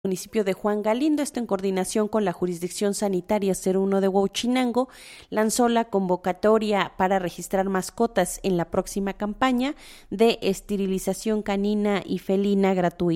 Municipio de Juan Galindo, esto en coordinación con la Jurisdicción Sanitaria 01 de Huauchinango, lanzó la convocatoria para registrar mascotas en la próxima campaña de esterilización canina y felina gratuita.